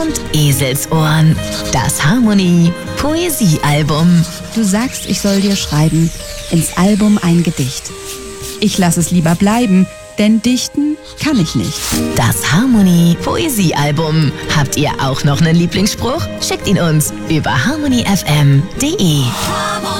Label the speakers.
Speaker 1: und Eselsohren. Das Harmonie Poesiealbum.
Speaker 2: Du sagst, ich soll dir schreiben, ins Album ein Gedicht. Ich lass es lieber bleiben, denn dichten kann ich nicht.
Speaker 1: Das Harmonie Poesiealbum. Habt ihr auch noch einen Lieblingsspruch? Schickt ihn uns über harmonyfm.de.